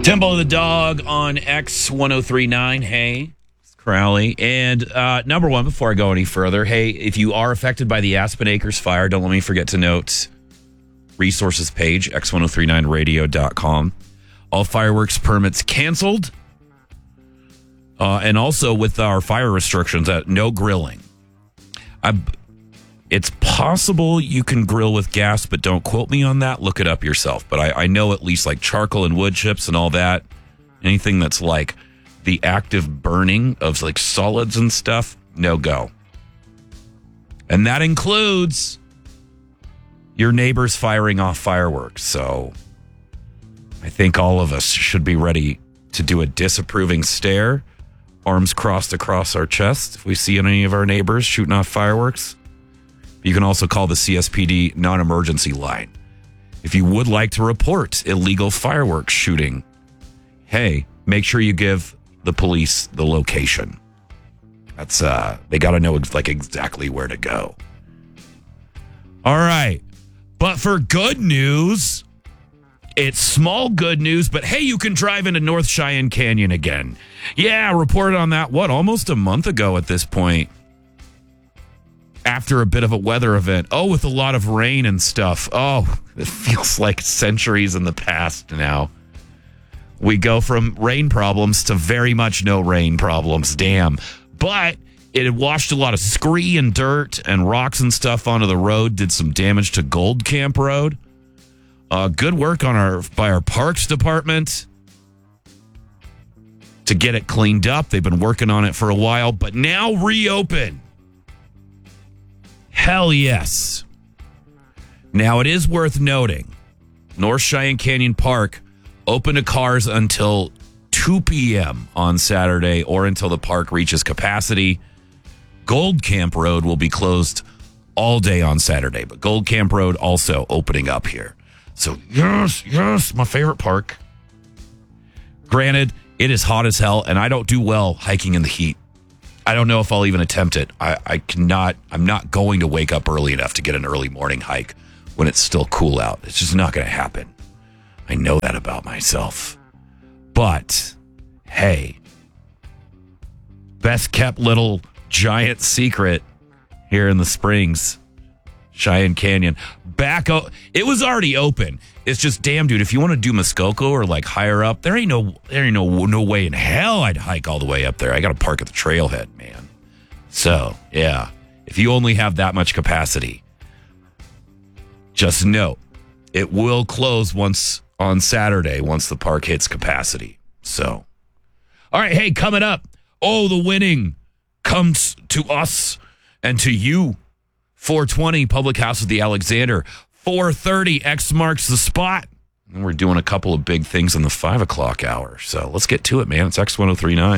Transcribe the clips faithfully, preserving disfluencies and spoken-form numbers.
Temple of the Dog on X ten thirty-nine. Hey, it's Crowley. And uh, number one, before I go any further, hey, if you are affected by the Aspen Acres fire, don't let me forget to note resources page, x ten thirty-nine radio dot com. All fireworks permits canceled. Uh, and also with our fire restrictions, uh, no grilling. I, it's possible you can grill with gas, but don't quote me on that. Look it up yourself. But I, I know at least like charcoal and wood chips and all that, anything that's like the active burning of like solids and stuff, no go. And that includes your neighbors firing off fireworks. So I think all of us should be ready to do a disapproving stare, arms crossed across our chest if we see any of our neighbors shooting off fireworks. You can also call the C S P D non-emergency line if you would like to report illegal fireworks shooting. Hey, make sure you give the police the location. That's uh, they got to know like exactly where to go. All right, but for good news, it's small good news. But hey, you can drive into North Cheyenne Canyon again. Yeah, reported on that. What, almost a month ago at this point. After a bit of a weather event. Oh, with a lot of rain and stuff. Oh, it feels like centuries in the past now. We go from rain problems to very much no rain problems. Damn. But it had washed a lot of scree and dirt and rocks and stuff onto the road. Did some damage to Gold Camp Road. Uh, good work on our by our parks department to get it cleaned up. They've been working on it for a while, but now reopen. Hell yes. Now, it is worth noting, North Cheyenne Canyon Park open to cars until two p.m. on Saturday or until the park reaches capacity. Gold Camp Road will be closed all day on Saturday, but Gold Camp Road also opening up here. So, yes, yes, my favorite park. Granted, it is hot as hell, and I don't do well hiking in the heat. I don't know if I'll even attempt it. I, I cannot, I'm not going to wake up early enough to get an early morning hike when it's still cool out. It's just not going to happen. I know that about myself. But, hey, best kept little giant secret here in the Springs, Cheyenne Canyon. Back o- it was already open. It's just, damn, dude, if you want to do Muskoka or like higher up, there ain't no there ain't no no way in hell I'd hike all the way up there. I got to park at the trailhead, man. So, yeah, if you only have that much capacity, just know it will close once on Saturday once the park hits capacity. So, all right, hey, coming up, oh, the winning comes to us and to you. four twenty, Public House of the Alexander. four thirty, X marks the spot. And we're doing a couple of big things in the five o'clock hour. So let's get to it, man. It's X ten thirty-nine.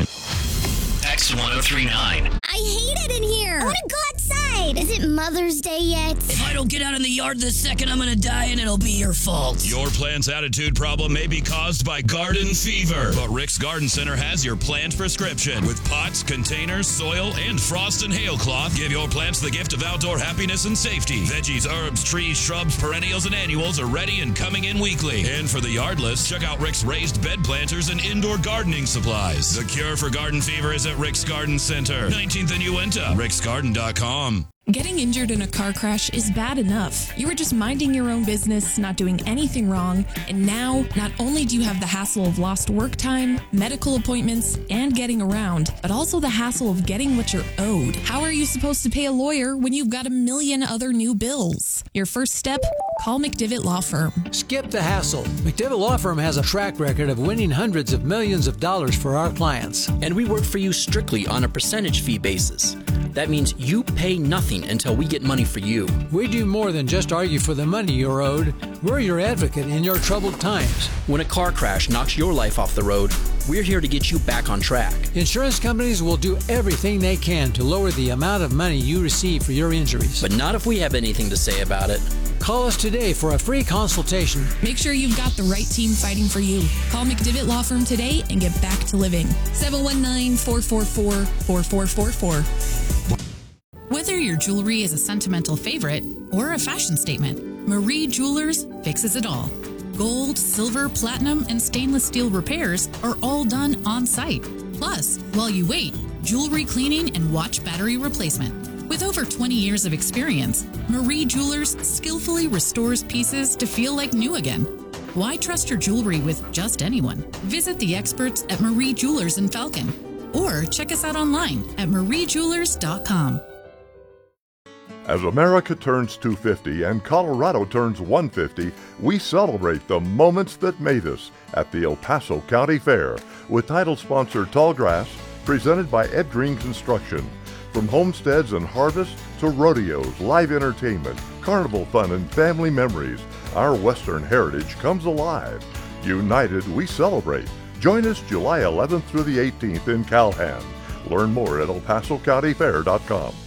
X ten thirty-nine. I hate it in here. I want to go outside. Is it Mother's Day yet? If I don't get out in the yard this second, I'm going to die and it'll be your fault. Your plant's attitude problem may be caused by garden fever. But Rick's Garden Center has your plant prescription. With pots, containers, soil, and frost and hail cloth, give your plants the gift of outdoor happiness and safety. Veggies, herbs, trees, shrubs, perennials, and annuals are ready and coming in weekly. And for the yardless, check out Rick's raised bed planters and indoor gardening supplies. The cure for garden fever is at Rick's Garden Center, nineteenth and Uinta, ricks garden dot com. Getting injured in a car crash is bad enough. You were just minding your own business, not doing anything wrong, and now not only do you have the hassle of lost work time, medical appointments, and getting around, but also the hassle of getting what you're owed. How are you supposed to pay a lawyer when you've got a million other new bills? Your first step? Call McDivitt Law Firm. Skip the hassle. McDivitt Law Firm has a track record of winning hundreds of millions of dollars for our clients. And we work for you strictly on a percentage fee basis. That means you pay nothing until we get money for you. We do more than just argue for the money you're owed. We're your advocate in your troubled times. When a car crash knocks your life off the road, we're here to get you back on track. Insurance companies will do everything they can to lower the amount of money you receive for your injuries. But not if we have anything to say about it. Call us today for a free consultation. Make sure you've got the right team fighting for you. Call McDivitt Law Firm today and get back to living. seven one nine, four four four, four four four four. Whether your jewelry is a sentimental favorite or a fashion statement, Marie Jewelers fixes it all. Gold, silver, platinum, and stainless steel repairs are all done on site. Plus, while you wait, jewelry cleaning and watch battery replacement. With over twenty years of experience, Marie Jewelers skillfully restores pieces to feel like new again. Why trust your jewelry with just anyone? Visit the experts at Marie Jewelers in Falcon, or check us out online at marie jewelers dot com. As America turns two hundred fifty and Colorado turns one hundred fifty, we celebrate the moments that made us at the El Paso County Fair with title sponsor Tallgrass, presented by Ed Green Construction. From homesteads and harvests to rodeos, live entertainment, carnival fun, and family memories, our Western heritage comes alive. United, we celebrate. Join us July eleventh through the eighteenth in Calhan. Learn more at el paso county fair dot com.